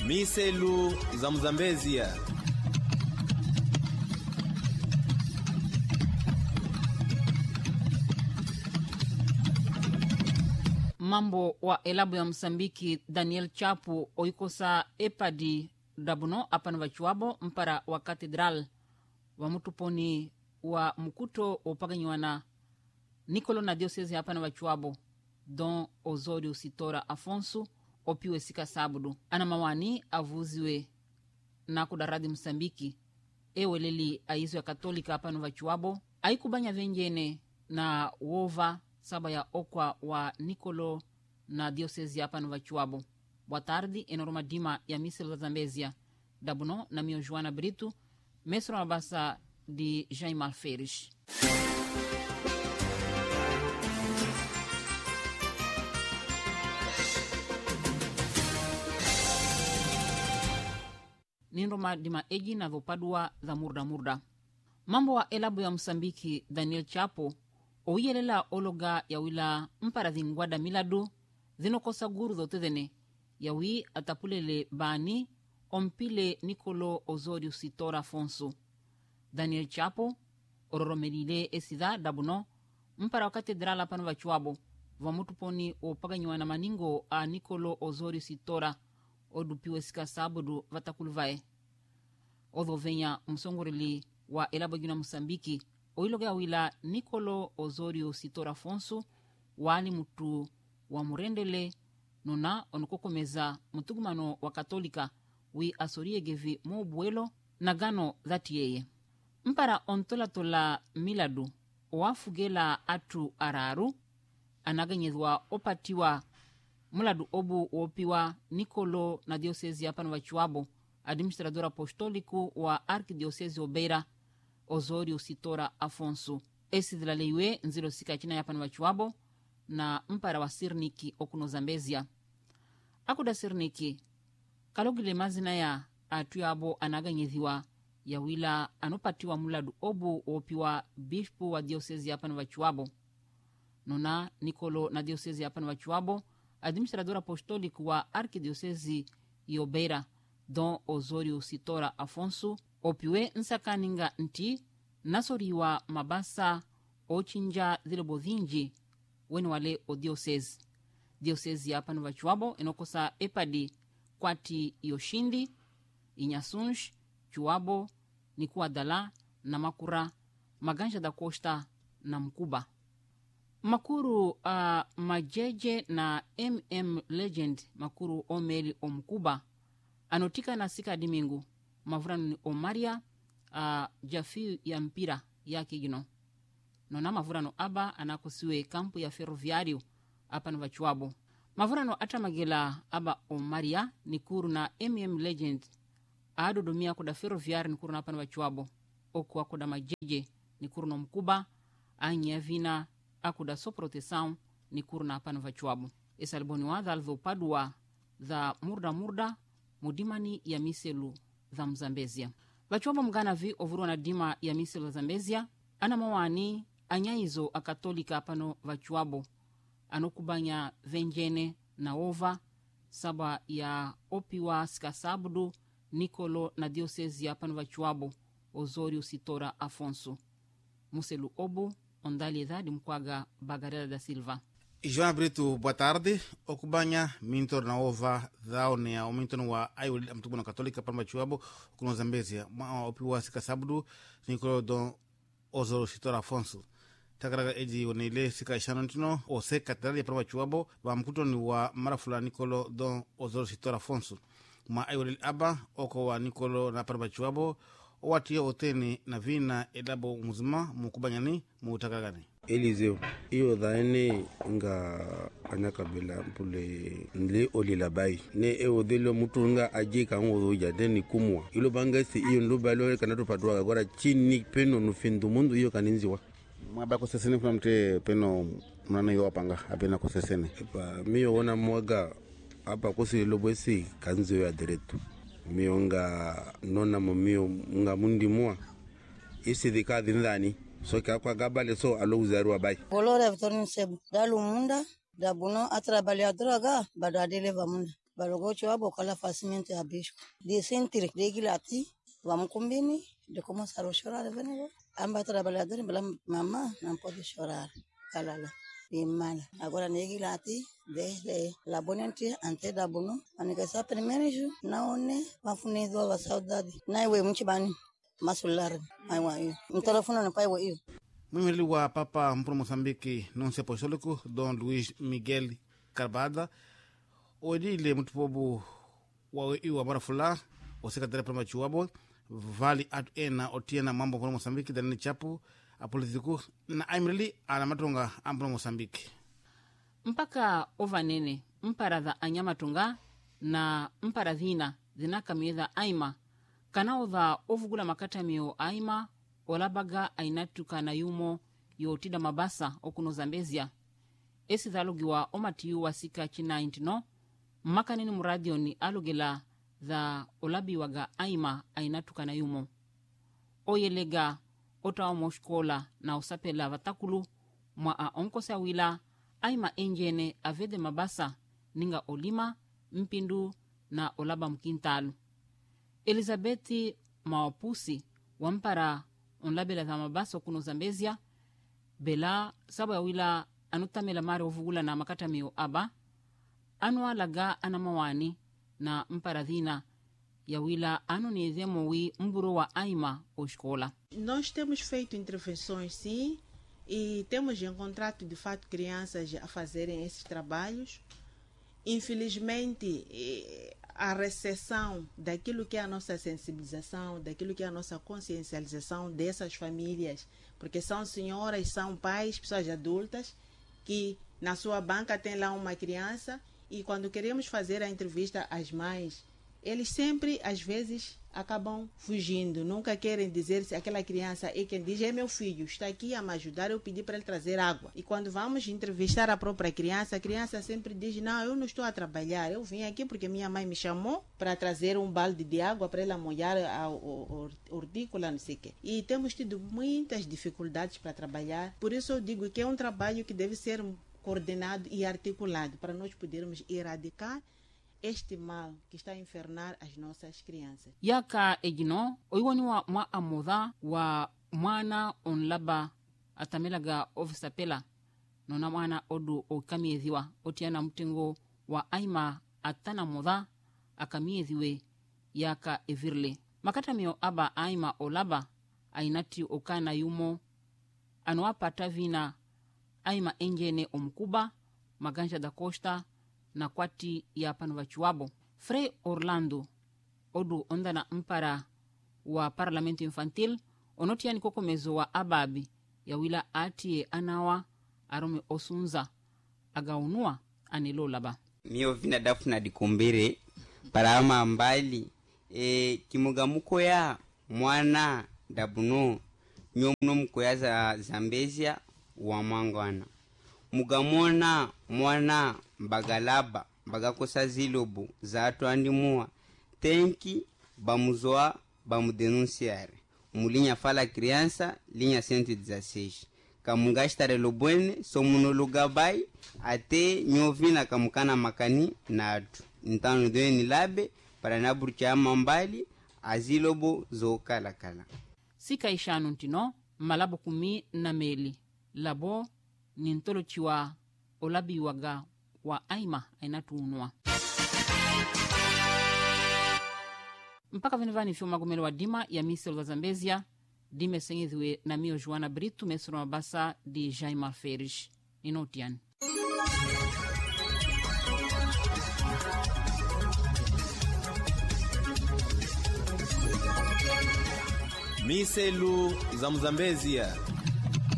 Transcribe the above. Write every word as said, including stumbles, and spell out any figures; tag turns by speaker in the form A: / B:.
A: Miselu za Mzambezia.
B: Mambo wa elabu ya Msambiki Daniel Chapu oikosa epadi dabuno apana wachuabo mpara wa katedral wa mutuponi wa mkuto opaganywana Nikolo na diocese apana wachuabo Don Osorio Sitora Afonso opiwe sika sabudu ana mawani avuziwe na kudaradi Msambiki eweleli aizo ya katolika apana wachuabo aikubanya venjene na wova saba ya okwa wa Nikolo na diocese hapa na Chuabo. Boa tarde, enorma dima ya Miselo Zambezia. Dabuno na mio Joana Brito, mesro na basa de Jaime Alferes. Nindoma dima eji na vopadua za murda murda. Mambo wa elabu ya Msambiki Daniel Chapo oyelela ologa ya wila mpara dhingwada miladu dhinokosa guru dhotedhene ya wi atapulele bani ompile Nikolo Osorio Sitora Afonso. Daniel Chapo ororomelile esida dabuno mpara wa katedrala pano vachuabo vamutuponi opaganywa na maningo a Nikolo Osorio Sitora odupiwe sika sabudu vatakuluvae. Odho venya msongorili wa elabo juna Msambiki oiloga wila Nikolo Osorio Sitora Afonso wali mutu wa murendele nuna onukokomeza mutugumano wa katolika wi asorie gevi mobuelo na gano dhati yeye. Mpara ontolatola miladu oafugela atu araru anaganyezwa opatiwa muladu obu opiwa Nikolo na diocese hapa na wachuabo administrador apostoliku wa arkidiocese Obeira Osorio Sitora Afonso. Esi dhila leiwe nzilo sika china hapa na wachuabo na mpara wa Sirniki okuno Zambezia. Akuda Sirniki kalogile mazina ya atuyabo anaganyethiwa ya wila anopatiwa muladu obu opiwa bishpu wa diocese hapa na wachuabo. Nona Nikolo na diocese hapa na wachuabo administrador apostoliku wa arkidiocese Obeira Don Osorio Sitora Afonso opiwe nsakaninga nti nasoriwa mabasa ochinja dhilobo dhinji weni wale o diocese. Diocese ya panu vachuabo enokosa epadi kwati yoshindi, inyasunsh, chuabo, nikuwa dala, na makura, maganja da costa na mkuba. Makuru uh, majeje na M M Legend makuru omeli o mkuba anotika na sika dimingu mavuranu ni Omaria uh, jafi ya mpira ya kigino. Nona mavurano aba anakusiwe kampu ya ferroviario hapa na vachuabo. Mavurano atamagela aba Omaria ni kuru na M M Legend ado dumia kuda ferroviario ni kuru na hapa na vachuabo. Oku akuda majeje ni kuru na mkuba anyavina akuda soprotesao ni kuru na hapa na vachuabo. Esaliboni wadha alvo padua za murda murda mudimani ya Miselu za Mzambezia. Vachuabo mgana vi ovuru na dima ya Miselu za Zambezia ana mawani anyaizo akatolika apano vachuabo anokubanya venjene na ova saba ya opiwa skasabudu Nikolo na diocese apano vachuabo Osorio Sitora Afonso. Muselu obu ondali edadi mkwaga Bagarela da Silva.
C: Joana Brito, boa tarde. Okubanya mintor na ova dhaone ya mintor wa ayo mtubuno katolika pano vachuabo kuno Zambezia opiwa skasabudu Nikolo Don Osorio Sitora Afonso. Takaraga eji wanile sika ishano ntino o se katedrali ya prava chuabo wa mkuto ni wa marafula Nikolo Don Osorio Sitora Afonso. Ma ayolil aba oko wa Nikolo na prava chuabo o wati ya oteni na vina edabo muzima mukubanyani muutakagani.
D: Eliseo, iyo dhaene nga anyakabela mpule nle olilabai. Ne eo dhelo mutu nga ajika ngo jade ni kumwa. Ilo bangasi iyo nlubalo kanatu padua agora chini peno nufindu mundu iyo kaninziwa.
C: Mwaba kusesene kuna mte peno mnana yo apanga apena kusesene.
D: Epa miyo wana mwaga apa kusi lobwesi kanzo ya deretu. Miyo nga nona mo miyo nga mundi mwa. Isi dhika dhindani. So ka kwa gabale so alo uzaru abai.
E: Olore vitorin sebu. Dalu munda dabuno atrabali adraga badadele vamunda. balogocho wabo kala facimento ya bicho de sentir de gilati vamos combini de começar a chorar vendo amba trabalhador bela mamã não pode chorar calala bem mal agora ne gilati desde la bonante ante da bono anikasa primeiro não ne mafunizo la saudade na iwe mchibani masular aiwa hiyo mtelefona na paiwa hiyo
C: mwimili wa papa mpro Moçambique nonse apostólico Dom Luís Miguel Carbada odile mtupobu wa iwa barafula osekatare prama chuabo vali atu ena otiena mambo mpro Moçambique dalini chapu apolitiku na aimrili ana matunga ampro Moçambique
B: mpaka ovanene mparadha anyamatunga na mparadhina zinakamiedha aima kanaodha ovugula makatamio aima olabaga ainatuka na yumo yotida mabasa okuno Zambezia esi dhalugiwa omatiyu wasika china intino makanini muradioni alugela dha olabiwaga aima ainatuka na yumo oyelega otawa moshkola na usapela vatakulu mwa a onkosa wila aima enjene avede mabasa ninga olima mpindu na olaba mkintalu Elizabeth Mawapusi wampara onlabela dha mabasa kuno Zambezia bela sabo ya wila anutamela mare ovugula na makatamio aba anwa laga anamawani na mparadhina ya wila anu niedhemo wi mburo wa aima o escola.
F: Nós temos feito intervenções sim e temos encontrado de fato crianças a fazerem esses trabalhos. Infelizmente a recepção daquilo que é a nossa sensibilização, daquilo que é a nossa consciencialização dessas famílias, porque são senhoras, são pais, pessoas adultas, que na sua banca tem lá uma criança e quando queremos fazer a entrevista às mães, eles sempre, às vezes, acabam fugindo. Nunca querem dizer se aquela criança é quem diz, é meu filho, está aqui a me ajudar, eu pedi para ele trazer água. E quando vamos entrevistar a própria criança, a criança sempre diz, não, eu não estou a trabalhar, eu vim aqui porque minha mãe me chamou para trazer um balde de água para ela molhar a hortícola, não sei o quê. E temos tido muitas dificuldades para trabalhar, por isso eu digo que é um trabalho que deve ser coordenado e articulado para nós podermos erradicar este mal que está a infernar as nossas crianças.
B: Yaka egino oiwaniwa mwa amodha wa mwana onlaba atamelaga ofisapela nona mwana odu okamiedhiwa otiana mtengo wa aima atana modha akamiedhiwe yaka evirle makatamio aba aima olaba ainati okana yumo anuapata vina aima enjene omkuba maganja da Costa na kwati ya panuvachuabo. Frei Orlando odu ondana mpara wa parlamento infantil onotiani kokomezo wa ababi ya wila atie anawa arome osunza agaunua anelolaba.
G: Mio vina dafuna dikumbire para ama mbali e, kimugamuko ya mwana dabuno nyomuno mkoya za Zambezia wa mangwana mugamona mwana mbagalaba mbagakosa zilobu za atwandimua tenki bamuzoa bamudenunciare mulinya fala criança linha cento e dezesseis kamungastare lobwene somunolugabai ate nyovina kamukana makani na atu ntano dweni labe para naburcha mambali azilobo zokala kala
B: sika ishanu ntino malabo kumi na meli labo nintolo chiwa olabi waga wa aima ainatuunua mpaka vinivani fiu magomelo wa dima ya miselo za Zambezia dime sengezwe na mio Joana Brito mesoro mabasa di Jaime Alferes inotian
A: miselu za Mzambezia